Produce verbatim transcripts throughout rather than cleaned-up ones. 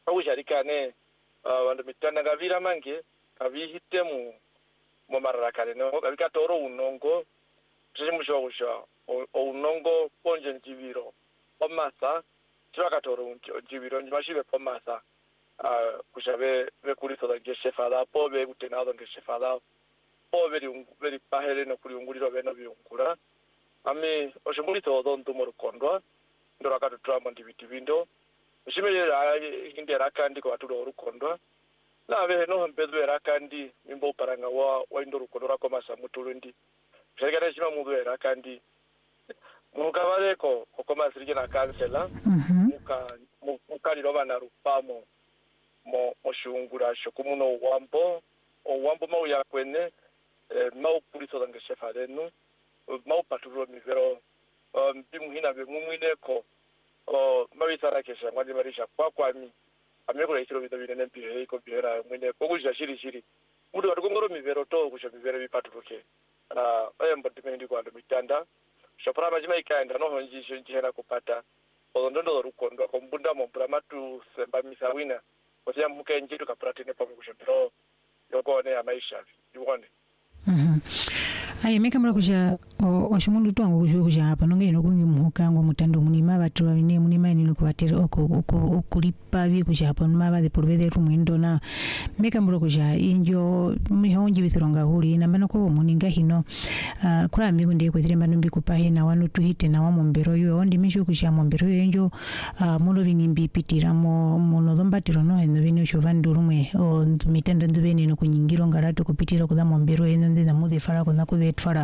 kausharikane vandu mitanda ngavira mange kavihite mu mu mararakare no kavika toro unongo chimushokusha o unongo ponje njiviro pomasa chaka toro njiviro njimashive pomasa kushabe vekuriso da geshefala pobe kutenado ngeshefala pobe veri pahere no kuriunguliro beno biungura ami oshimulito donto morukondwa ndora katutrama ndivitivindo shimera hindi rakandi kwa tudo rukondwa na ve no mpezo rakandi mimbo paranga wa wa indoro kodora koma samutulundi shirikana shima mudu rakandi mukavaleko kokoma sirije na kansela muka mukali roba na rupamo mo oshungura shokumuno wambo o wambo mau ya kwene mau puliso dange shefarenu mau paturo mivero bimuhina be mumwineko o mabisara kesha ngwadi marisha kwa kwami amekura ikiro bita binene mpire iko bihera mwine kokusha shiri shiri mudu watukongoro mivero to kusha mivero bipaturuke ah ayamba dimendi kwa ndo mitanda shopra majima ikaenda no honjisho njihera kupata olondondo rukondo kombunda mompra matu semba misawina kwa muke njitu kapratine pa kusha pero yokone ya maisha yone mhm ayi meka mura kuja oshumundu twangu kujo kuja hapa nonge no kungi muhukango mutando munima batu babine munima nino kubatera okulipa bi kuja hapa numa baze porvede rumwendo na meka mura kuja injo mihonji bisironga huri na mbano ko muninga hino kura mi kunde kwetire mbano mbikupa hina wanu tuhite na wa mombero yo ondi misho kuja mombero yo injo muno bingimbi pitira mo muno dombatiro no endo bino shovando rumwe o mitanda ndubene no kunyingiro ngarato kupitira kuza mombero eno ndeza muze fara kuna kubetfara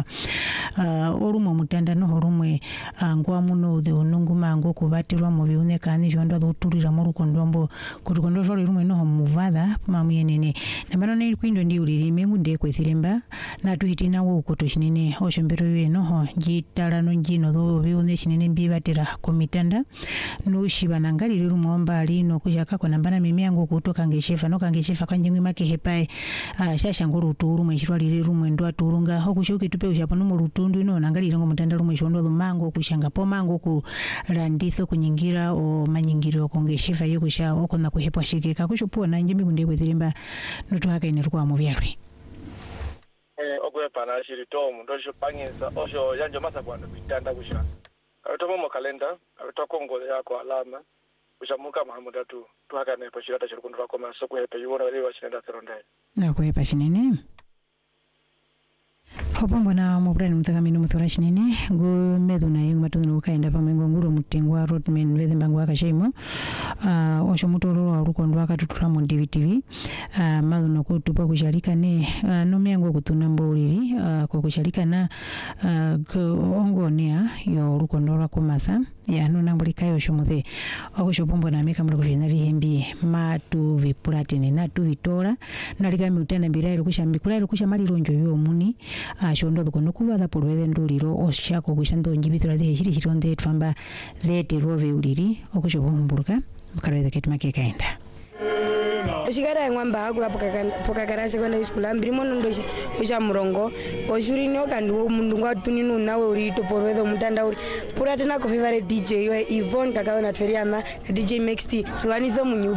uh orumo mutanda no horumwe ngwa muno de onunguma ngo kubatirwa mu biune kandi jondo doturira mu rukondombo kurukondo fara rumwe no muvada mamuyenene nambano ne kwindo ndi uriri mengu nde kwethiremba na tuhitina wo kotoshinene oshombero yeno ho jitara no njino do biune shinene mbibatira komitanda no shibana ngalire rumomba ali no kujaka ko nambana mimi yango kutoka ngeshefa no kangeshefa kanjingwe make hepai uh, shasha ngoro turu mwe shirwalire rumwe ndo aturunga hokushoke tupe ushapa no murutundu ino nangalire ngo mutanda rumwe shondo lumango kushanga pomango ku randitho kunyingira o manyingiro kongeshefa yo kusha okona kuhepa shikeka kushopo na njimi kunde kwezirimba noto haka inerwa mu byarwe eh okwepa na shiri tomu ndo shopangisa osho yanjo masa kwanda bitanda kusha Katomo mo kalenda, katoka ngole yako alama. Ushamuka Muhammad atu tuhaka ne pashirata chirukundwa kwa masoko ya peyona wale washinda serondai. Na kwa pashinene. Hopo mbona mubrani mutakamino muthora shinene go medu na yingu matu ukaenda pa mwengo nguro mutengwa roadman weze mbangu waka shimo uh, osho mutoro wa rukondo waka tutura mu D V T V uh, madu no kutupa kushalika ne uh, no miango kutuna mboliri uh, kwa kushalika na uh, ongonea yo rukondo wa kumasa ya no nambulika yo shomuthe okosho pombo na meka mlo kushina vihembi matu vipulatine na tu vitora nalika mutana mbira kushambi kula kushamali ronjo yo muni ashondo dukono kubaza porwede nduliro oshako kushando njibitira de shiri shironde twamba lete rove uliri okushobomburuka mukareza ketmake kaenda Oshigara ngwamba hagu poka kana secondary school ambiri mono ndo usha murongo oshuri no kandi mundu ngwatuninu nawe uri to porwede mutanda uri pura tena ko favorite D J yo Yvonne kakaona tweriama D J Mexti suwanizo munyu